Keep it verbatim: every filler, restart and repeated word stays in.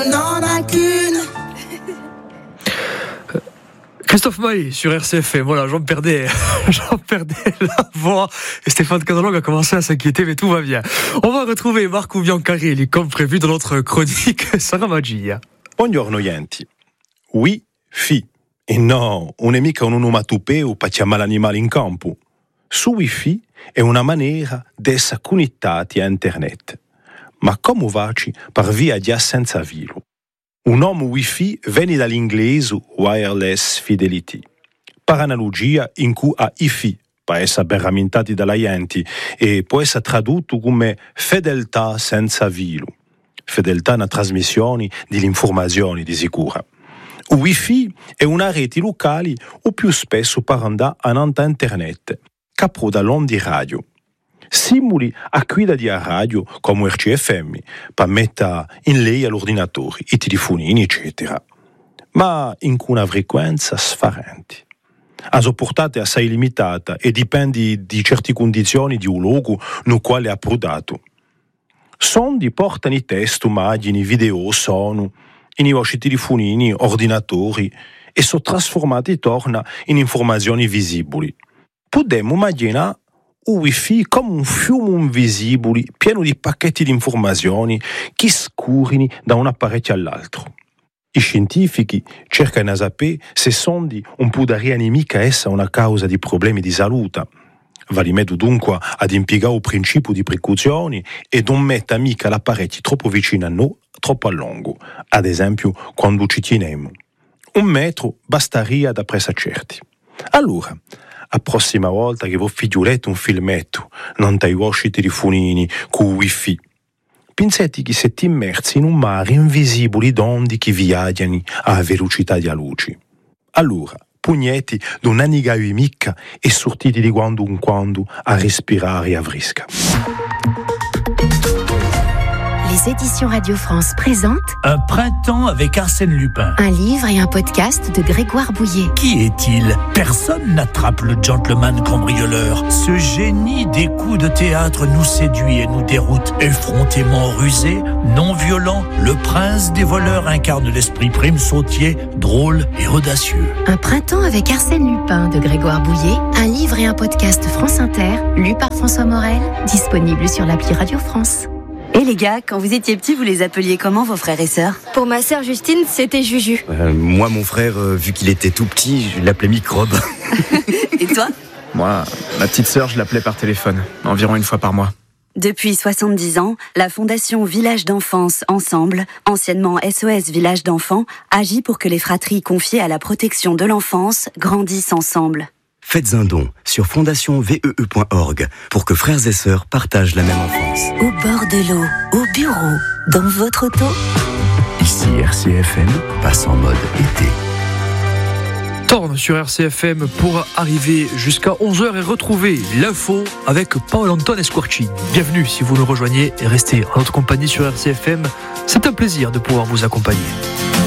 n'en a qu'une. Christophe Maé sur R C F M, voilà, j'en perdais, j'en perdais la voix. Et Stéphane Canologue a commencé à s'inquiéter, mais tout va bien. On va retrouver Marco Biancarelli, comme prévu dans notre chronique Sarà Magia. Buongiorno Yenti. Wi-Fi. E no, non è mica un onomatopeo per chiamare l'animale in campo. Su Wi-Fi è una maniera di essere connettati a internet. Ma come facci per via di senza filo? Un nome Wi-Fi viene dall'inglese Wireless Fidelity, per analogia in cui a I-Fi, per essere ben rammentati dalla gente, e può essere tradotto come fedeltà senza filo. Fedeltà nella trasmissione delle informazioni di sicura. Il Wi-Fi è una rete locale o più spesso per andare a internet, che proda l'onde radio. Simuli a guida di radio come R C F M per mettere in lei all'ordinatore, i telefonini, eccetera. Ma in una frequenza sfarente. La sua portata è assai limitata e dipende di certe condizioni di un luogo nel quale è approdato. Sondi portano i testo, immagini, video, suono, in vostri telefonini, ordinatori e sono trasformati torna in informazioni visibili. Potremmo immaginare il Wi-Fi come un fiume invisibile pieno di pacchetti di informazioni che scorrono da un apparecchio all'altro. I scientifici cercano di sapere se sondi un po' da rianimica essa una causa di problemi di salute. Vale meglio dunque ad impiegare il principio di precauzione e non mettere mica l'apparecchio troppo vicino a noi, troppo a lungo, ad esempio quando ci teniamo. Un metro basteria da presa certi. Allora, la prossima volta che voi figliolete un filmetto, non dai vostri telefonini con Wi-Fi, pensate che siete immersi in un mare invisibile d'onde che viaggiano a velocità di luce. Allora, pugneti d'un'aniga mica e sortiti di quando in quando a respirare a fresca. Les éditions Radio France présentent Un printemps avec Arsène Lupin. Un livre et un podcast de Grégoire Bouillet. Qui est-il? Personne n'attrape le gentleman cambrioleur. Ce génie des coups de théâtre nous séduit et nous déroute. Effrontément rusé, non violent, le prince des voleurs incarne l'esprit prime sautier, drôle et audacieux. Un printemps avec Arsène Lupin de Grégoire Bouillet. Un livre et un podcast France Inter, lu par François Morel, disponible sur l'appli Radio France. Et les gars, quand vous étiez petits, vous les appeliez comment vos frères et sœurs? Pour ma sœur Justine, c'était Juju. Euh, moi, mon frère, euh, vu qu'il était tout petit, je l'appelais Microbe. Et toi? Moi, ma petite sœur, je l'appelais par téléphone, environ une fois par mois. Depuis soixante-dix ans, la Fondation Village d'Enfance Ensemble, anciennement S O S Village d'Enfants, agit pour que les fratries confiées à la protection de l'enfance grandissent ensemble. Faites un don sur fondation vee point org pour que frères et sœurs partagent la même enfance. Au bord de l'eau, au bureau, dans votre auto. Ici R C F M passe en mode été. Tourne sur R C F M pour arriver jusqu'à onze heures et retrouver l'info avec Paolo Anton Esquarci. Bienvenue si vous nous rejoignez et restez en notre compagnie sur R C F M. C'est un plaisir de pouvoir vous accompagner.